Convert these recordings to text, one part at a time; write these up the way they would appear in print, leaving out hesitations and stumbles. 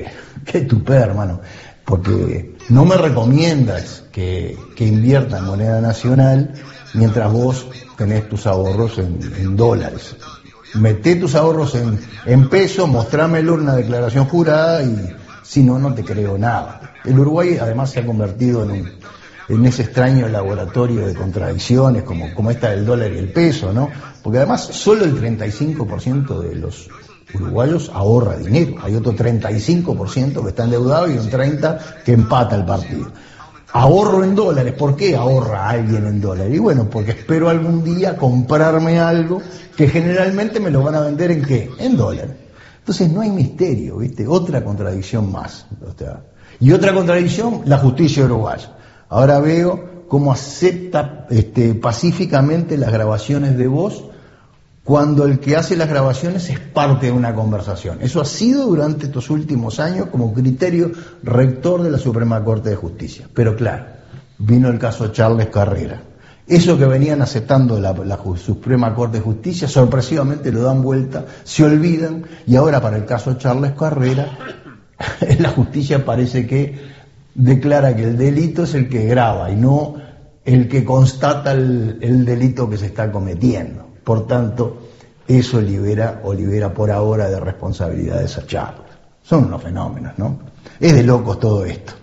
qué tupé, hermano, porque no me recomiendas que invierta en moneda nacional mientras vos tenés tus ahorros en dólares. Meté tus ahorros en pesos, mostrámelo en una declaración jurada y si no, no te creo nada. El Uruguay además se ha convertido en ese extraño laboratorio de contradicciones como esta del dólar y el peso, ¿no? Porque además solo el 35% de los uruguayos ahorra dinero. Hay otro 35% que está endeudado y un 30% que empata el partido. Ahorro en dólares. ¿Por qué ahorra alguien en dólares? Y bueno, porque espero algún día comprarme algo que generalmente me lo van a vender ¿en qué? En dólares. Entonces no hay misterio, ¿viste? Otra contradicción más. Y otra contradicción, la justicia uruguaya. Ahora veo cómo acepta pacíficamente las grabaciones de voz cuando el que hace las grabaciones es parte de una conversación. Eso ha sido durante estos últimos años como criterio rector de la Suprema Corte de Justicia. Pero claro, vino el caso Charles Carrera. Eso que venían aceptando la Suprema Corte de Justicia, sorpresivamente lo dan vuelta, se olvidan, y ahora para el caso Charles Carrera, la justicia parece que declara que el delito es el que graba y no el que constata el delito que se está cometiendo. Por tanto, eso libera por ahora de responsabilidades a Charles. Son unos fenómenos, ¿no? Es de locos todo esto.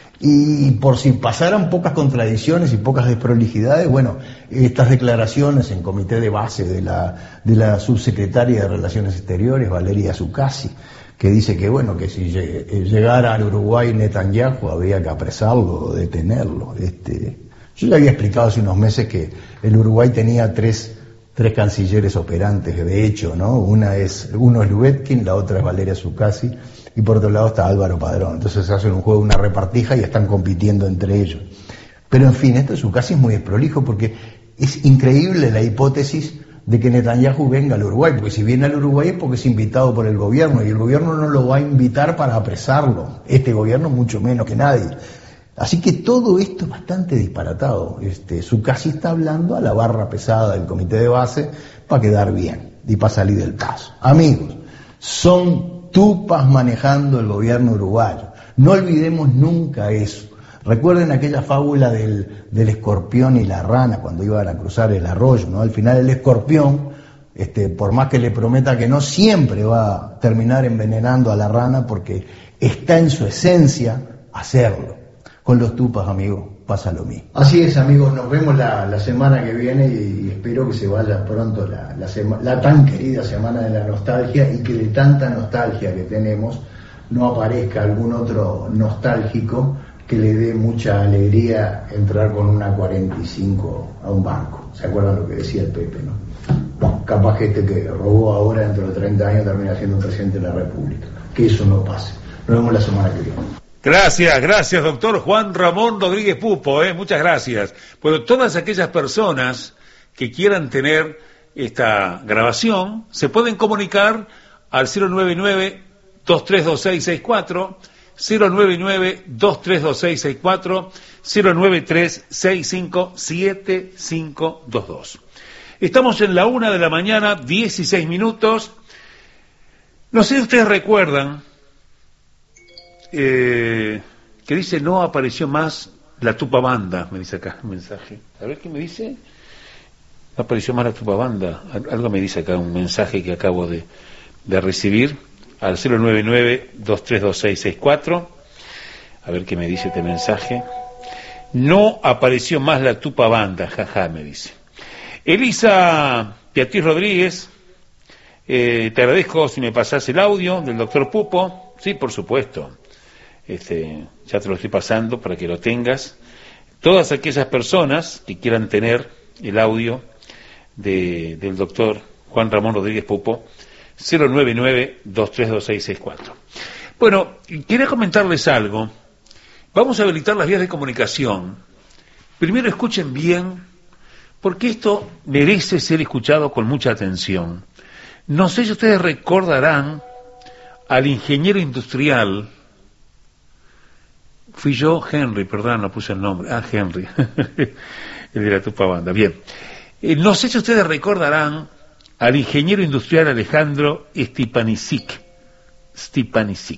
Y por si pasaran pocas contradicciones y pocas desprolijidades, bueno, estas declaraciones en comité de base de la subsecretaria de Relaciones Exteriores, Valeria Zuccasi, que dice que bueno, que si llegara al Uruguay Netanyahu había que apresarlo o detenerlo. Yo ya había explicado hace unos meses que el Uruguay tenía tres cancilleres operantes, de hecho, ¿no? Uno es Lubetkin, la otra es Valeria Zuccasi, y por otro lado está Álvaro Padrón. Entonces hacen un juego, una repartija y están compitiendo entre ellos. Pero en fin, esto de Zuccasi es muy desprolijo porque es increíble la hipótesis de que Netanyahu venga al Uruguay, porque si viene al Uruguay es porque es invitado por el gobierno, y el gobierno no lo va a invitar para apresarlo, este gobierno mucho menos que nadie. Así que todo esto es bastante disparatado. Zuccasi está hablando a la barra pesada del comité de base para quedar bien y para salir del paso. Amigos, son tupas manejando el gobierno uruguayo. No olvidemos nunca eso. Recuerden aquella fábula del escorpión y la rana cuando iban a cruzar el arroyo, ¿no? Al final el escorpión, por más que le prometa que no, siempre va a terminar envenenando a la rana porque está en su esencia hacerlo. Con los tupas, amigos, pasa lo mismo. Así es, amigos, nos vemos la semana que viene y espero que se vaya pronto la tan querida Semana de la Nostalgia y que de tanta nostalgia que tenemos no aparezca algún otro nostálgico que le dé mucha alegría entrar con una 45 a un banco. ¿Se acuerdan lo que decía el Pepe, no? Bueno, capaz que que robó ahora dentro de 30 años termina siendo un presidente de la República. Que eso no pase. Nos vemos la semana que viene. Gracias, doctor Juan Ramón Rodríguez Pupo, muchas gracias. Bueno, todas aquellas personas que quieran tener esta grabación se pueden comunicar al 099-232664, 099-232664, 093-657522. Estamos en la 1:00 a.m, 16 minutos. No sé si ustedes recuerdan que dice no apareció más la Tupa Banda, me dice acá un mensaje. A ver qué me dice. No apareció más la Tupa Banda. Algo me dice acá un mensaje que acabo de recibir al 099-232664. A ver qué me dice este mensaje. No apareció más la Tupa Banda, jaja, me dice. Elisa Piatis Rodríguez, te agradezco si me pasás el audio del doctor Pupo. Sí, por supuesto. Ya te lo estoy pasando para que lo tengas. Todas aquellas personas que quieran tener el audio del doctor Juan Ramón Rodríguez Pupo, 099-232664. Bueno, quería comentarles algo. Vamos a habilitar las vías de comunicación. Primero escuchen bien, porque esto merece ser escuchado con mucha atención. No sé si ustedes recordarán al ingeniero industrial. Fui yo, Henry, perdón, no puse el nombre. Henry, el de la Tupa Banda. Bien. No sé si ustedes recordarán al ingeniero industrial Alejandro Stipanisic.